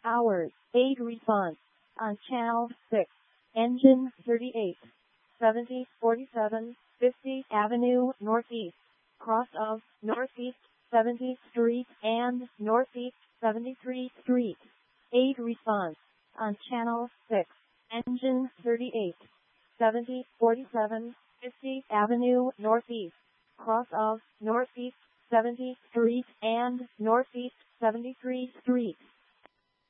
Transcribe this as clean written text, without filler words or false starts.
Hours, 8 response. On channel 6. Engine 38. 70, 47, 50 Avenue Northeast. Cross of Northeast 70th Street and Northeast 73rd Street. 8 response. On channel 6. Engine 38. 70, 47, 50 Avenue Northeast. Cross of Northeast 70th Street and Northeast 73rd Street.